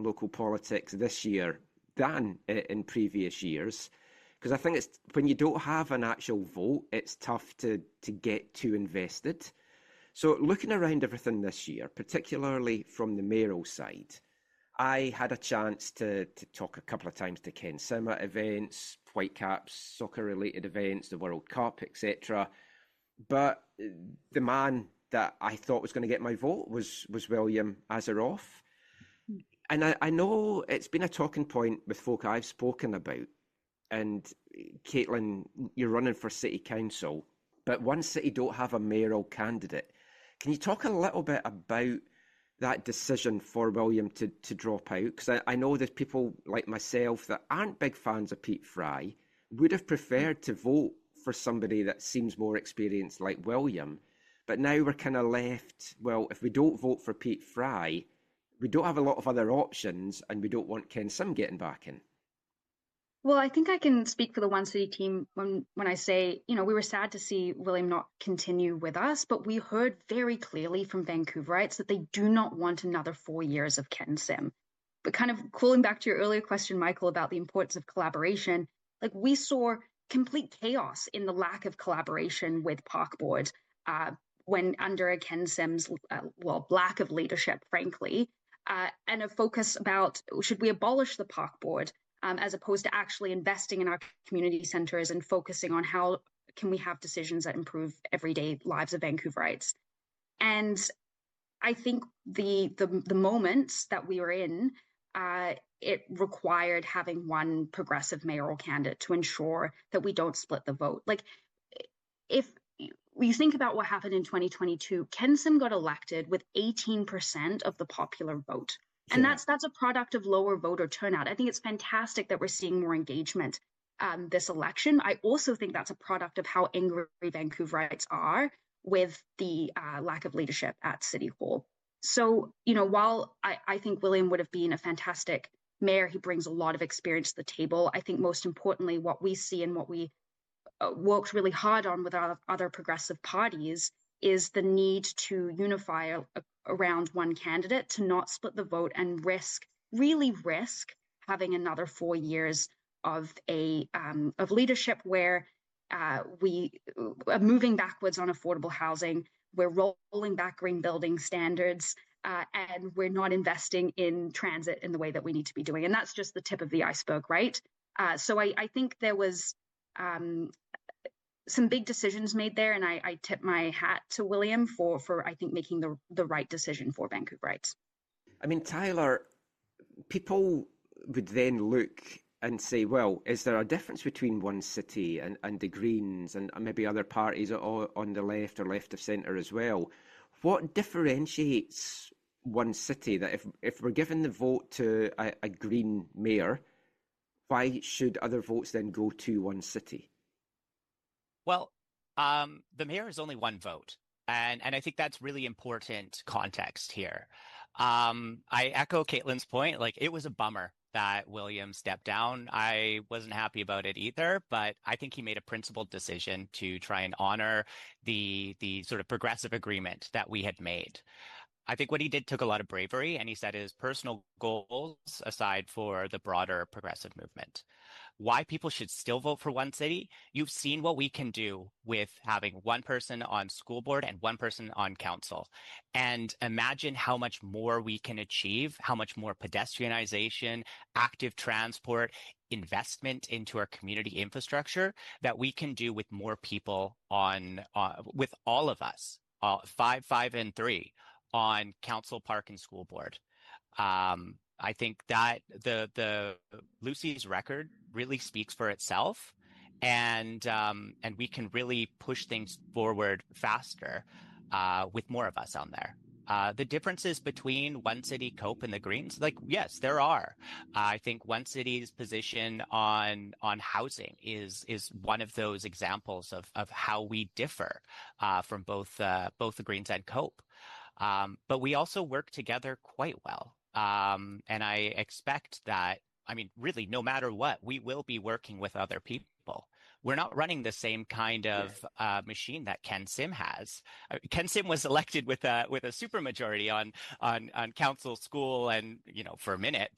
local politics this year than in previous years. Because I think it's when you don't have an actual vote, it's tough to get too invested. So looking around everything this year, particularly from the mayoral side, I had a chance to talk a couple of times to Ken Sim at events, Whitecaps, soccer-related events, the World Cup, etc. But the man that I thought was going to get my vote was William Asaroff. And I know it's been a talking point with folk I've spoken about. And Caitlin, you're running for city council, but one city don't have a mayoral candidate. Can you talk a little bit about that decision for William to drop out? Because I know there's people like myself that aren't big fans of Pete Fry, would have preferred to vote for somebody that seems more experienced like William. But now we're kind of left, well, if we don't vote for Pete Fry, we don't have a lot of other options and we don't want Ken Sim getting back in. Well, I think I can speak for the One City team when I say, we were sad to see William not continue with us, but we heard very clearly from Vancouverites that they do not want another 4 years of Ken Sim. But kind of calling back to your earlier question, Michael, about the importance of collaboration, like we saw complete chaos in the lack of collaboration with Park Board when under a Ken Sim's, lack of leadership, frankly, and a focus about should we abolish the Park Board? As opposed to actually investing in our community centres and focusing on how can we have decisions that improve everyday lives of Vancouverites. And I think the moments that we were in, it required having one progressive mayoral candidate to ensure that we don't split the vote. Like, if you think about what happened in 2022, Ken Sim got elected with 18% of the popular vote. And that's a product of lower voter turnout. I think it's fantastic that we're seeing more engagement this election. I also think that's a product of how angry Vancouverites are with the lack of leadership at City Hall. So, while I think William would have been a fantastic mayor, he brings a lot of experience to the table. I think most importantly, what we see and what we worked really hard on with our other progressive parties is the need to unify around one candidate, to not split the vote and really risk having another 4 years of leadership where we are moving backwards on affordable housing, we're rolling back green building standards, and we're not investing in transit in the way that we need to be doing. And that's just the tip of the iceberg, right? So I think there was some big decisions made there, and I tip my hat to William for I think making the right decision for Vancouverites. I mean, Tyler, people would then look and say, well, is there a difference between One City and the Greens and maybe other parties on the left or left of centre as well? What differentiates One City that if we're giving the vote to a Green mayor, why should other votes then go to One City? Well, the mayor is only one vote. And I think that's really important context here. I echo Caitlin's point. Like, it was a bummer that William stepped down. I wasn't happy about it either, but I think he made a principled decision to try and honor the sort of progressive agreement that we had made. I think what he did took a lot of bravery, and he set his personal goals aside for the broader progressive movement. Why people should still vote for One City? You've seen what we can do with having one person on school board and one person on council. And imagine how much more we can achieve, how much more pedestrianization, active transport, investment into our community infrastructure that we can do with more people with all of us, 5, and 3. On council, park, and school board. I think that the Lucy's record really speaks for itself, and we can really push things forward faster with more of us on there. The differences between One City, Cope, and the Greens, like, yes, there are. I think One City's position on housing is one of those examples of how we differ from both the Greens and Cope. But we also work together quite well. And I expect that, I mean, really, no matter what, we will be working with other people. We're not running the same kind of machine that Ken Sim has. Ken Sim was elected with a supermajority on council, school, and for a minute